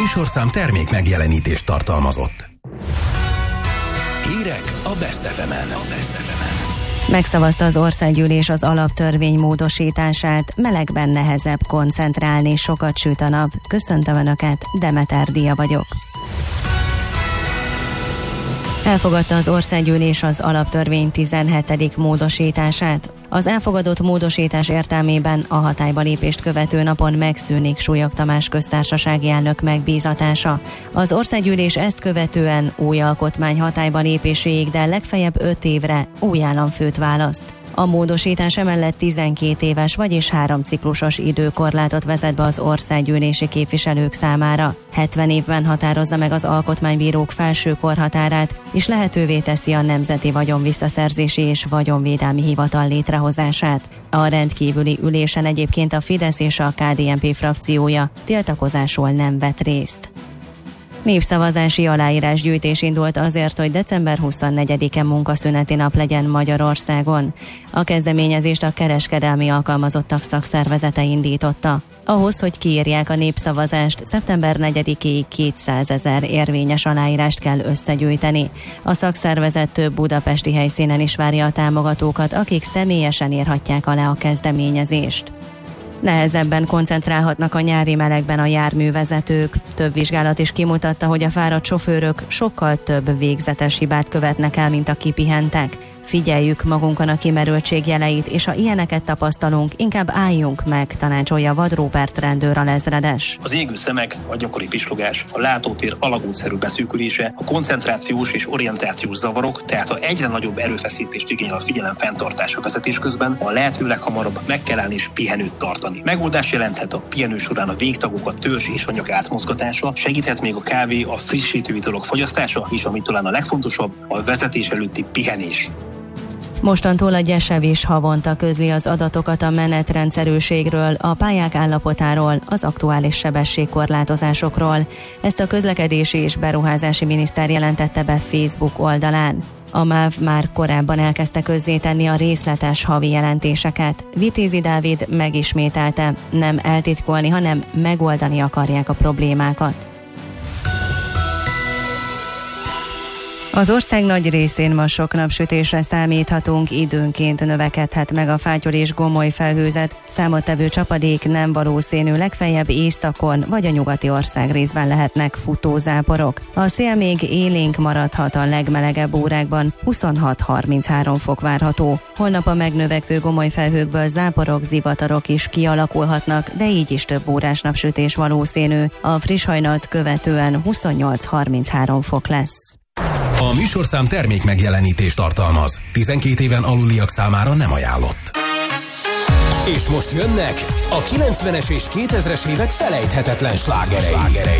műsorszám termék megjelenítést tartalmazott. Hírek a Best FM-en. Megszavazta az országgyűlés az alaptörvény módosítását, melegben nehezebb koncentrálni, sokat süt a nap. Köszöntöm Önöket, Demeter Dia vagyok. Elfogadta az országgyűlés az alaptörvény 17. módosítását. Az elfogadott módosítás értelmében a hatályba lépést követő napon megszűnik Súlyog Tamás köztársasági elnök megbízatása. Az országgyűlés ezt követően új alkotmány hatályba lépéséig, de legfeljebb 5 évre új államfőt választ. A módosítás emellett 12 éves, vagyis 3 ciklusos időkorlátot vezet be az országgyűlési képviselők számára. 70 évben határozza meg az alkotmánybírók felső korhatárát, és lehetővé teszi a Nemzeti Vagyonvisszaszerzési és Vagyonvédelmi Hivatal létrehozását. A rendkívüli ülésen egyébként a Fidesz és a KDNP frakciója tiltakozásról nem vett részt. Népszavazási aláírásgyűjtés indult azért, hogy december 24-e munkaszüneti nap legyen Magyarországon. A kezdeményezést a kereskedelmi alkalmazottak szakszervezete indította. Ahhoz, hogy kiírják a népszavazást, szeptember 4-éig 200 000 érvényes aláírást kell összegyűjteni. A szakszervezet több budapesti helyszínen is várja a támogatókat, akik személyesen írhatják alá a kezdeményezést. Nehezebben koncentrálhatnak a nyári melegben a járművezetők. Több vizsgálat is kimutatta, hogy a fáradt sofőrök sokkal több végzetes hibát követnek el, mint a kipihentek. Figyeljük magunkon a kimerültség jeleit, és ha ilyeneket tapasztalunk, inkább álljunk meg, tanácsolja Vad Róbert rendőr alezredes. Az égő szemek, a gyakori pislogás, a látótér alagútszerű beszűkülése, a koncentrációs és orientációs zavarok, tehát ha egyre nagyobb erőfeszítést igényel a figyelem fenntartása vezetés közben, a lehető leghamarabb meg kell állni és pihenőt tartani. Megoldás jelenthet a pihenő során a végtagok, a törzs és a nyak átmozgatása, segíthet még a kávé, a frissítő italok fogyasztása, és ami talán a legfontosabb, a vezetés előtti pihenés. Mostantól a GYESEV is havonta közli az adatokat a menetrendszerűségről, a pályák állapotáról, az aktuális sebességkorlátozásokról. Ezt a közlekedési és beruházási miniszter jelentette be Facebook oldalán. A MÁV már korábban elkezdte közzétenni a részletes havi jelentéseket. Vitézi Dávid megismételte, nem eltitkolni, hanem megoldani akarják a problémákat. Az ország nagy részén ma sok napsütésre számíthatunk, időnként növekedhet meg a fátyol és gomoly felhőzet, számottevő csapadék nem valószínű, legfeljebb északon vagy a nyugati ország részben lehetnek futózáporok. A szél még élénk maradhat, a legmelegebb órákban 26-33 fok várható. Holnap a megnövekvő gomoly felhőkből záporok, zivatarok is kialakulhatnak, de így is több órás napsütés valószínű. A friss hajnalt követően 28-33 fok lesz. A műsorszám termék megjelenítést tartalmaz. 12 éven aluliak számára nem ajánlott. És most jönnek a 90-es és 2000-es évek felejthetetlen slágerei.